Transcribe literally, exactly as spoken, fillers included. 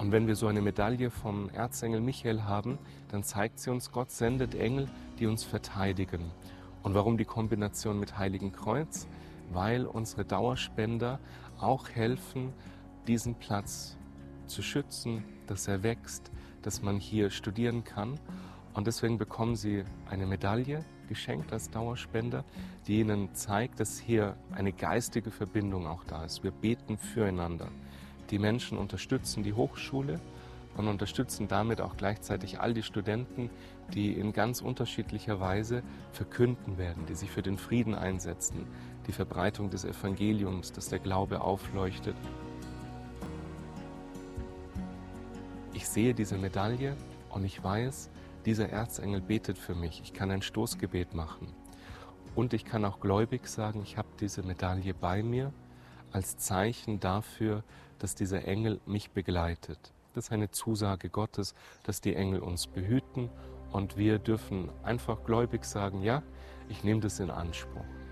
Und wenn wir so eine Medaille vom Erzengel Michael haben, dann zeigt sie uns, Gott sendet Engel, die uns verteidigen. Und warum die Kombination mit Heiligen Kreuz? Weil unsere Dauerspender auch helfen, diesen Platz zu schützen, dass er wächst, dass man hier studieren kann. Und deswegen bekommen sie eine Medaille geschenkt als Dauerspender, die ihnen zeigt, dass hier eine geistige Verbindung auch da ist. Wir beten füreinander. Die Menschen unterstützen die Hochschule und unterstützen damit auch gleichzeitig all die Studenten, die in ganz unterschiedlicher Weise verkünden werden, die sich für den Frieden einsetzen, die Verbreitung des Evangeliums, dass der Glaube aufleuchtet. Ich sehe diese Medaille und ich weiß, dieser Erzengel betet für mich. Ich kann ein Stoßgebet machen. Und ich kann auch gläubig sagen, ich habe diese Medaille bei mir als Zeichen dafür, dass dieser Engel mich begleitet. Das ist eine Zusage Gottes, dass die Engel uns behüten und wir dürfen einfach gläubig sagen, ja, ich nehme das in Anspruch.